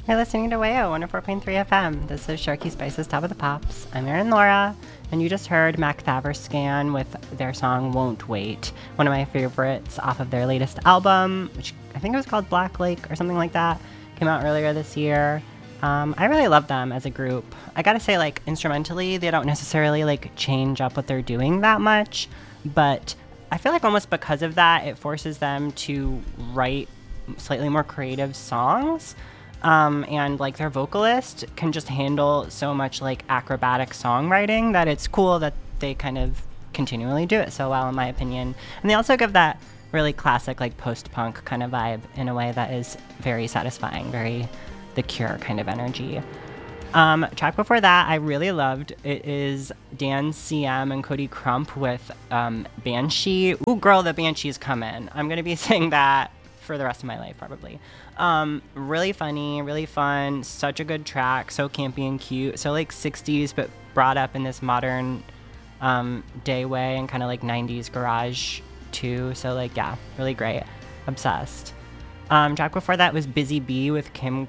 You're listening to WAYO 104.3 FM. This is Sharky Spice's Top of the Pops. I'm Erin Laura, and you just heard Mac Thaverscan with their song Won't Wait, one of my favorites off of their latest album, which I think it was called Black Lake or something like that. Came out earlier this year. I really love them as a group. I gotta say, like, instrumentally, they don't necessarily, like, change up what they're doing that much, but I feel like almost because of that, it forces them to write slightly more creative songs. And like their vocalist can just handle so much like acrobatic songwriting that it's cool that they kind of continually do it so well, in my opinion. And they also give that really classic like post-punk kind of vibe in a way that is very satisfying, very The Cure kind of energy. Track before that I really loved. It is Dan CM and Cody Crump with Banshee. Ooh, girl, the Banshee's coming. I'm going to be saying that for the rest of my life, probably. Really funny, really fun, such a good track, so campy and cute, so like 60s, but brought up in this modern day way and kind of like 90s garage too, so like, yeah, really great. Obsessed. Track before that was Busy Bee with Kim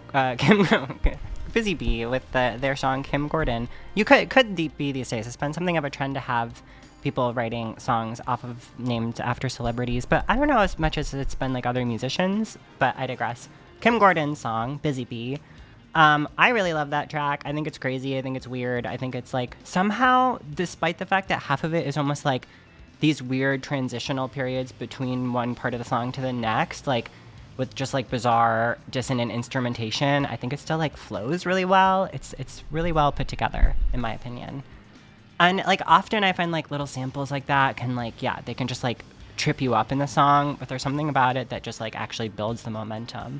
Busy Bee with their song Kim Gordon. You could be these days. It's been something of a trend to have people writing songs off of named after celebrities, but I don't know as much as it's been like other musicians, but I digress. Kim Gordon's song, Busy Bee. I really love that track. I think it's crazy. I think it's weird. I think it's like somehow, despite the fact that half of it is almost like these weird transitional periods between one part of the song to the next, like with just like bizarre dissonant instrumentation, I think it still like flows really well. It's really well put together, in my opinion. And like often I find like little samples like that can like, yeah, they can just like trip you up in the song, but there's something about it that just like actually builds the momentum.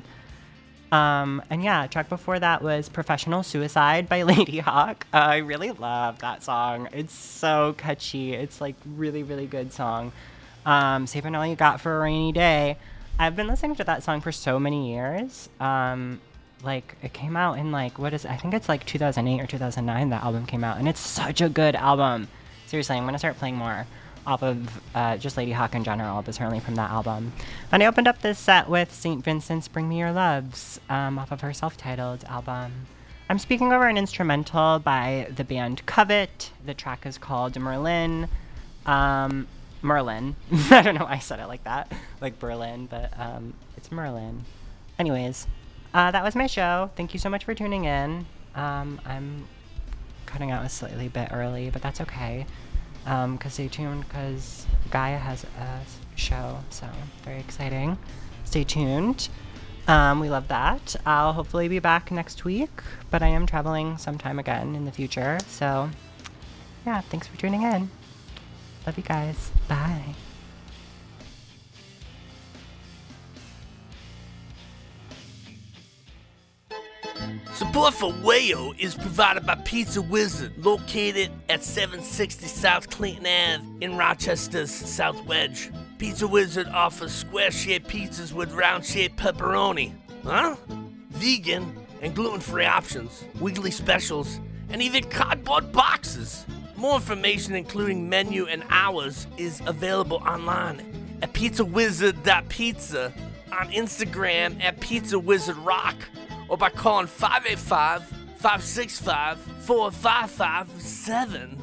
And yeah, track before that was Professional Suicide by Lady Hawk. I really love that song. It's so catchy. It's like really, really good song. Saving All You Got for a Rainy Day. I've been listening to that song for so many years. Like it came out in like, what is it? I think it's like 2008 or 2009 that album came out, and it's such a good album. Seriously, I'm gonna start playing more off of just Lady Hawk in general, but certainly from that album. And I opened up this set with St. Vincent's Bring Me Your Loves off of her self-titled album. I'm speaking over an instrumental by the band Covet. The track is called Merlin. Merlin. I don't know why I said it like that, like Berlin, but it's Merlin. Anyways. That was my show. Thank you so much for tuning in. I'm cutting out a slightly bit early, but that's okay. Because stay tuned, because Gaia has a show, so very exciting. Stay tuned. We love that. I'll hopefully be back next week, but I am traveling sometime again in the future. So, yeah, thanks for tuning in. Love you guys. Bye. Support for WAYO is provided by Pizza Wizard, located at 760 South Clinton Ave in Rochester's South Wedge. Pizza Wizard offers square-shaped pizzas with round-shaped pepperoni. Huh? Vegan and gluten-free options, weekly specials, and even cardboard boxes. More information, including menu and hours, is available online at pizzawizard.pizza, on Instagram at pizzawizardrock, or by calling 585-565-4557.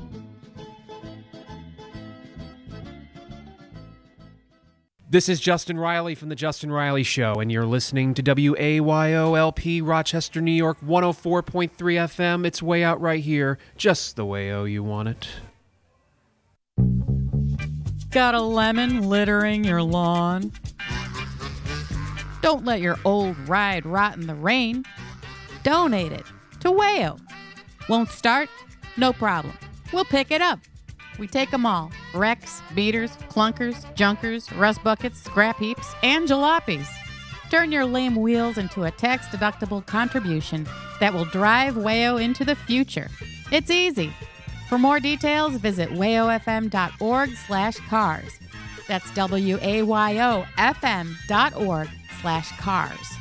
This is Justin Riley from The Justin Riley Show, and you're listening to WAYOLP, Rochester, New York, 104.3 FM. It's way out right here, just the way you want it. Got a lemon littering your lawn? Don't let your old ride rot in the rain. Donate it to WAYO. Won't start? No problem. We'll pick it up. We take them all. Wrecks, beaters, clunkers, junkers, rust buckets, scrap heaps, and jalopies. Turn your lame wheels into a tax-deductible contribution that will drive WAYO into the future. It's easy. For more details, visit wayofm.org/cars. That's WAYOFM.org/cars.